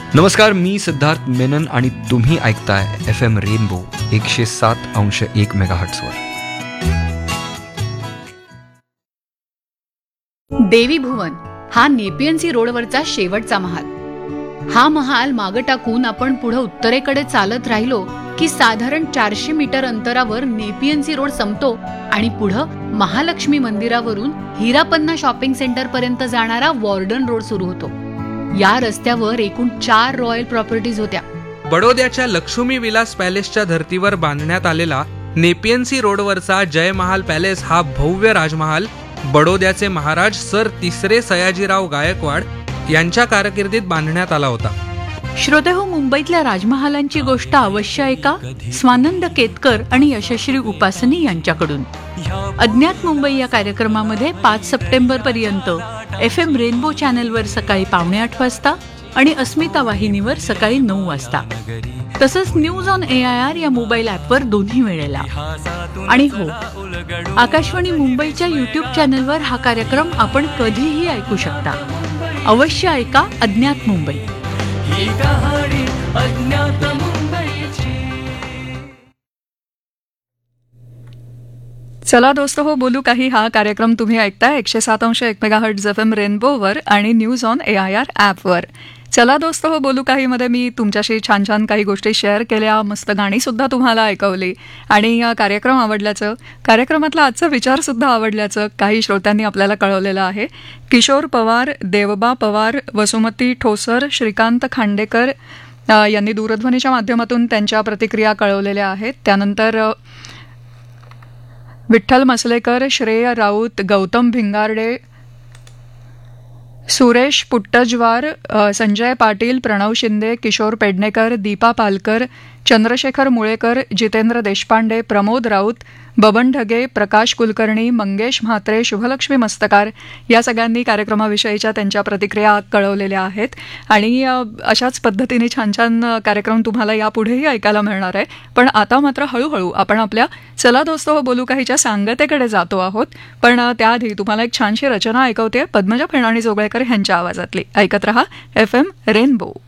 नमस्कार, मी सिद्धार्थ मेनन आणि तुम्ही ऐकताय FM रेनबो 107.1 मेगाहर्ट्झवर. देवी भुवन हा नेपियन्सी रोडवरचा शेवटचा महाल. हा महाल मागं टाकून आपण पुढे उत्तरेकडे चालत राहिलो की साधारण 400 मीटर अंतरावर नेपियन्सी रोड संपतो आणि पुढं महालक्ष्मी मंदिरावरून हिरापन्ना शॉपिंग सेंटर पर्यंत जाणारा वॉर्डन रोड सुरू होतो. या रस्त्यावर एकूण 4 रॉयल प्रॉपर्टीज होत्या. बडोद्याच्या लक्ष्मी विलास पॅलेसच्या धर्तीवर बांधण्यात आलेला नेपियन्सी रोडवरचा जय महाल पॅलेस हा भव्य राजमहाल बडोद्याचे महाराज सर तिसरे सयाजीराव गायकवाड यांच्या कारकिर्दीत बांधण्यात आला होता. श्रोतेहो, मुंबईतल्या राजमहालांची गोष्ट अवश्य ऐका स्वानंद केतकर आणि यशश्री उपासनी यांच्याकडून. अज्ञात मुंबई या कार्यक्रमामध्ये 5 सप्टेंबर पर्यंत FM रेनबो चॅनलवर सकाळी 7:45 वाजता आणि अस्मिता वाहिनीवर सकाळी 9 वाजता, तसंच न्यूज ऑन AIR या मोबाईल ॲपवर दोन्ही वेळेला. आणि हो, आकाशवाणी मुंबईच्या YouTube चॅनलवर हा कार्यक्रम आपण कधीही ऐकू शकता. अवश्य ऐका अज्ञात मुंबई. चला दोस्त हो बोलू काही हा कार्यक्रम तुम्ही ऐकताय 107.1 मेगाहर्ट्झ FM रेनबोवर आणि न्यूज ऑन AIR ॲपवर. चला दोस्त हो बोलू काही मध्ये मी तुमच्याशी छान छान काही गोष्टी शेअर केल्या, मस्त गाणीसुद्धा तुम्हाला ऐकवली आणि कार्यक्रम आवडल्याचं, कार्यक्रमातला आजचा विचारसुद्धा आवडल्याचं काही श्रोत्यांनी आपल्याला कळवलेलं आहे. किशोर पवार, देवबा पवार, वसुमती ठोसर, श्रीकांत खांडेकर यांनी दूरध्वनीच्या माध्यमातून त्यांच्या प्रतिक्रिया कळवलेल्या आहेत. त्यानंतर विठ्ठल मसलेकर, श्रेय राऊत, गौतम भिंगारडे, सुरेश पुट्टजवार, संजय पाटील, प्रणव शिंदे, किशोर पेडणेकर, दीपा पालकर, चंद्रशेखर मुळेकर, जितेंद्र देशपांडे, प्रमोद राऊत, बबन ढगे, प्रकाश कुलकर्णी, मंगेश म्हात्रे, शुभलक्ष्मी मस्तकार या सगळ्यांनी कार्यक्रमाविषयीच्या त्यांच्या प्रतिक्रिया कळवलेल्या आहेत. आणि अशाच पद्धतीने छान छान कार्यक्रम तुम्हाला यापुढेही ऐकायला मिळणार आहे. पण आता मात्र हळूहळू आपण आपल्या चला दोस्त हो बोलू काहीच्या सांगतेकडे जातो आहोत. पण त्याआधी तुम्हाला एक छानशी रचना ऐकवते पद्मजा फेणाणी जोगळेकर यांच्या आवाजातली. ऐकत रहा FM रेनबो.